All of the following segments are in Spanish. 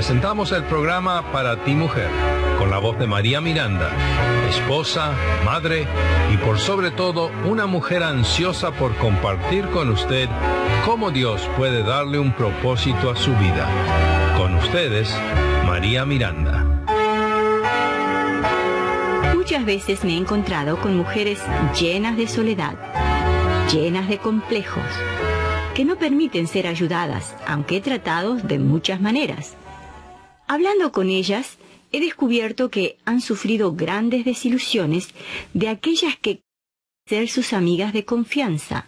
presentamos el programa Para ti Mujer, con la voz de María Miranda, esposa, madre y por sobre todo una mujer ansiosa por compartir con usted cómo Dios puede darle un propósito a su vida. Con ustedes, María Miranda. Muchas veces me he encontrado con mujeres llenas de soledad, llenas de complejos, que no permiten ser ayudadas, aunque he tratado de muchas maneras. Hablando con ellas, he descubierto que han sufrido grandes desilusiones de aquellas que ser sus amigas de confianza,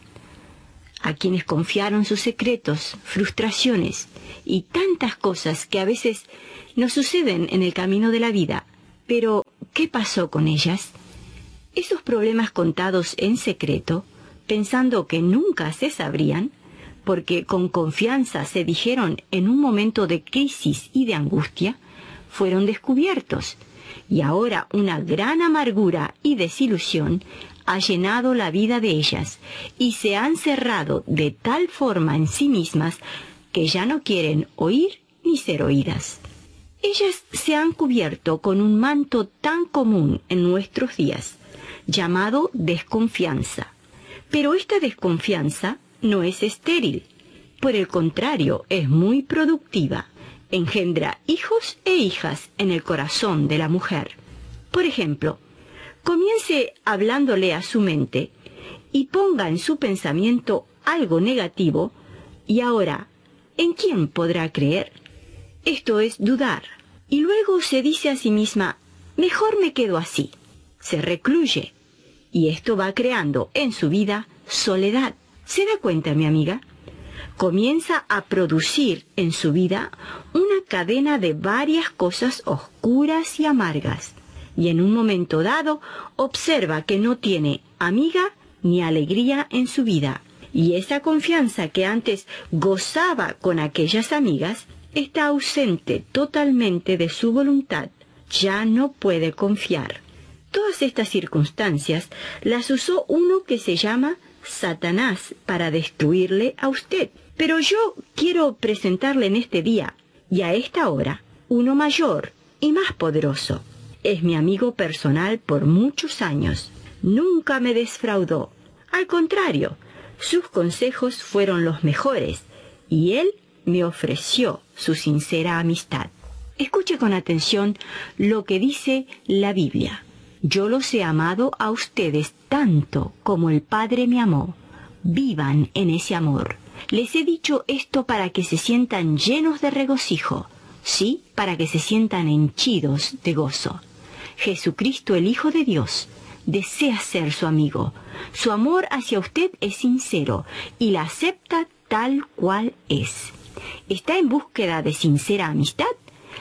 a quienes confiaron sus secretos, frustraciones y tantas cosas que a veces nos suceden en el camino de la vida. Pero, ¿qué pasó con ellas? Esos problemas contados en secreto, pensando que nunca se sabrían, porque con confianza se dijeron en un momento de crisis y de angustia, fueron descubiertos, y ahora una gran amargura y desilusión ha llenado la vida de ellas, y se han cerrado de tal forma en sí mismas que ya no quieren oír ni ser oídas. Ellas se han cubierto con un manto tan común en nuestros días, llamado desconfianza. Pero esta desconfianza no es estéril. Por el contrario, es muy productiva. Engendra hijos e hijas en el corazón de la mujer. Por ejemplo, comience hablándole a su mente y ponga en su pensamiento algo negativo y ahora, ¿en quién podrá creer? Esto es dudar. Y luego se dice a sí misma, mejor me quedo así. Se recluye. Y esto va creando en su vida soledad. ¿Se da cuenta, mi amiga? Comienza a producir en su vida una cadena de varias cosas oscuras y amargas. Y en un momento dado observa que no tiene amiga ni alegría en su vida. Y esa confianza que antes gozaba con aquellas amigas está ausente totalmente de su voluntad. Ya no puede confiar. Todas estas circunstancias las usó uno que se llama Satanás para destruirle a usted. Pero yo quiero presentarle en este día y a esta hora uno mayor y más poderoso. Es mi amigo personal por muchos años. Nunca me defraudó. Al contrario, sus consejos fueron los mejores y él me ofreció su sincera amistad. Escuche con atención lo que dice la Biblia. Yo los he amado a ustedes tanto como el Padre me amó. Vivan en ese amor. Les he dicho esto para que se sientan llenos de regocijo, sí, para que se sientan henchidos de gozo. Jesucristo, el Hijo de Dios, desea ser su amigo. Su amor hacia usted es sincero y la acepta tal cual es. ¿Está en búsqueda de sincera amistad?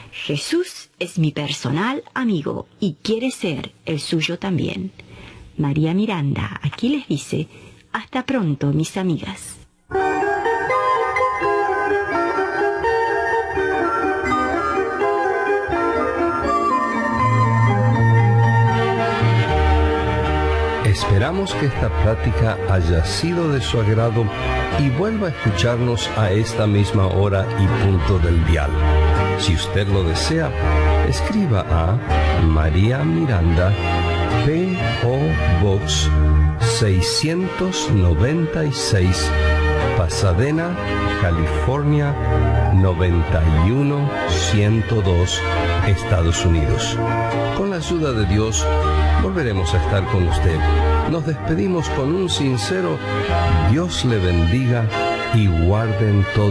Jesús es mi personal amigo y quiere ser el suyo también. María Miranda aquí les dice, hasta pronto, mis amigas. Esperamos que esta plática haya sido de su agrado y vuelva a escucharnos a esta misma hora y punto del dial. Si usted lo desea, escriba a María Miranda, P.O. Box 696, Pasadena, California 91102, Estados Unidos. Con la ayuda de Dios, volveremos a estar con usted. Nos despedimos con un sincero Dios le bendiga y guarden todo.